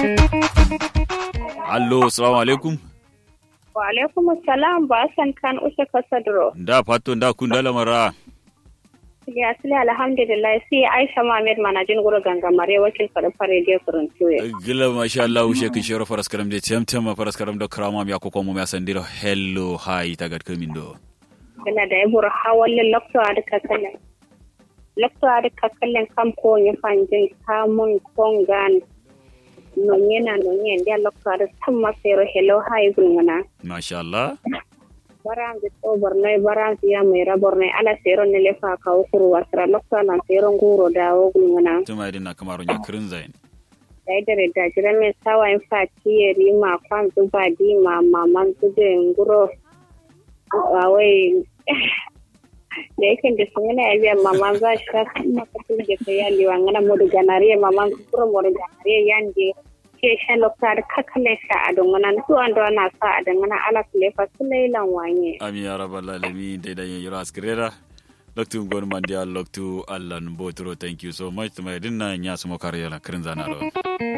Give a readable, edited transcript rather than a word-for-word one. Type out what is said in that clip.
Allo, assalamu alaikum. Wa alaikum assalam ba san kan ushe kasadro. Da fato da kun da lamara. Ya sile alhamdulillah sai Aisha Muhammad manajin gura gangamare wakil farfare da kuruntuwe. Gila masha Allah ushe kin shoro faras karam de temtema faras karam da krama mi akoko mu ya sandiro hello hi tagad kamindo. Gila da ibur hawalle lokto adka kallan. Lokto adka kallan kam ko nya fanjin kamun kongan. Nonyena nonyen lokto adka tamma sero hello hi gungana. Masha Allah. Baram de to bornay baram ya mera bornay ala sero ne lefa ka ukuru wasra lokta lan sero nguro da ogungana. Tuma idina kamaro nya krin zain. Dai dare da jira me sawa in fati yeri ma kwan zuba di ma maman zube nguro awai da yake da sun yana yabiya maman za shi ta makasar da ta yi liwa ngana modu ganariya maman kuro modu ganariya yanje ke shan lokta da kakale sha a dongana su an na sa a dongana ala kulefa su lailan wanye. Ami ya rabbal alamin dai da yin yura askrera. Loktu gon mandia loktu allan botro, thank you so much. Tuma idina nya sumo kariya krin zanaro.